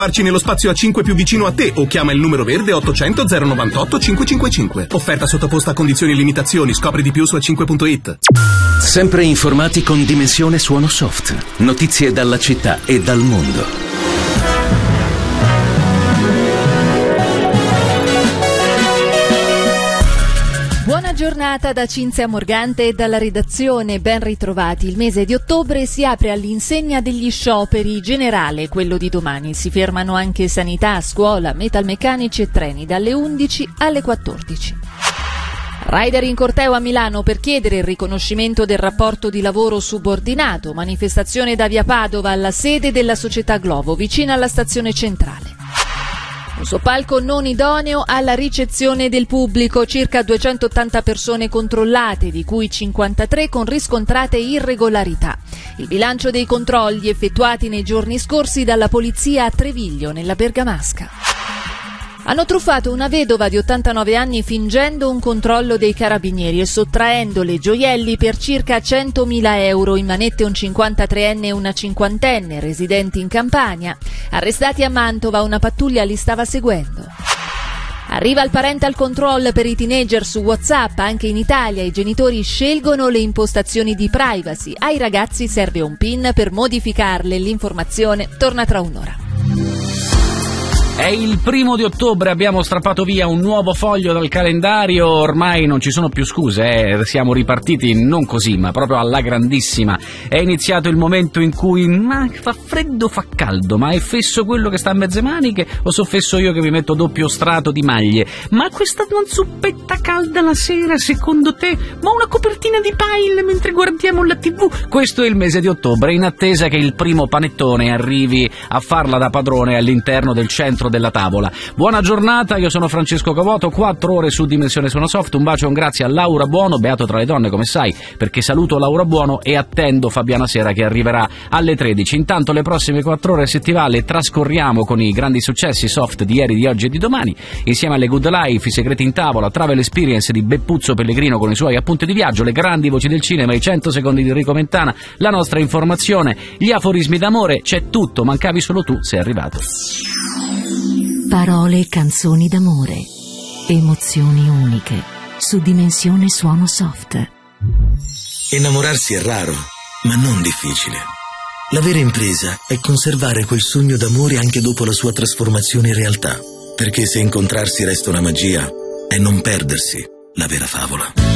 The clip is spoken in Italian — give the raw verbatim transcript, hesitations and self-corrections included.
Farci nello spazio A cinque più vicino a te o chiama il numero verde ottocento zero novantotto cinquecentocinquantacinque. Offerta sottoposta a condizioni e limitazioni. Scopri di più su a cinque punto it. Sempre informati con Dimensione Suono Soft. Notizie dalla città e dal mondo. Buona giornata da Cinzia Morgante e dalla redazione, ben ritrovati. Il mese di ottobre si apre all'insegna degli scioperi generale, quello di domani. Si fermano anche sanità, scuola, metalmeccanici e treni dalle undici alle quattordici. Rider in corteo a Milano per chiedere il riconoscimento del rapporto di lavoro subordinato. Manifestazione da via Padova alla sede della società Glovo, vicina alla stazione centrale. Un soppalco non idoneo alla ricezione del pubblico, circa duecentottanta persone controllate, di cui cinquantatré con riscontrate irregolarità. Il bilancio dei controlli effettuati nei giorni scorsi dalla polizia a Treviglio, nella Bergamasca. Hanno truffato una vedova di ottantanove anni fingendo un controllo dei carabinieri e sottraendole gioielli per circa centomila euro, in manette un cinquantatreenne e una cinquantenne residenti in Campania. Arrestati a Mantova, una pattuglia li stava seguendo. Arriva il parental control per i teenager su WhatsApp. Anche in Italia i genitori scelgono le impostazioni di privacy. Ai ragazzi serve un PIN per modificarle. L'informazione torna tra un'ora. È il primo di ottobre, abbiamo strappato via un nuovo foglio dal calendario, ormai non ci sono più scuse, eh. Siamo ripartiti non così, ma proprio alla grandissima. È iniziato il momento in cui, ma fa freddo, fa caldo, ma è fesso quello che sta a mezze maniche o so fesso io che mi metto doppio strato di maglie? Ma questa non zuppetta calda la sera, secondo te? Ma una copertina di pile mentre guardiamo la tivù? Questo è il mese di ottobre, in attesa che il primo panettone arrivi a farla da padrone all'interno del centro della tavola. Buona giornata, io sono Francesco Cavoto, quattro ore su Dimensione Suono Soft. Un bacio e un grazie a Laura Buono, beato tra le donne come sai, perché saluto Laura Buono e attendo Fabiana Sera che arriverà alle tredici. Intanto le prossime quattro ore settivali trascorriamo con i grandi successi soft di ieri, di oggi e di domani, insieme alle Good Life, i segreti in tavola, Travel Experience di Beppuzzo Pellegrino con i suoi appunti di viaggio, le grandi voci del cinema, i cento secondi di Enrico Mentana, la nostra informazione, gli aforismi d'amore, c'è tutto, mancavi solo tu, sei arrivato. Parole e canzoni d'amore, emozioni uniche, su Dimensione Suono Soft. Innamorarsi è raro, ma non difficile. La vera impresa è conservare quel sogno d'amore anche dopo la sua trasformazione in realtà, perché se incontrarsi resta una magia, è non perdersi la vera favola.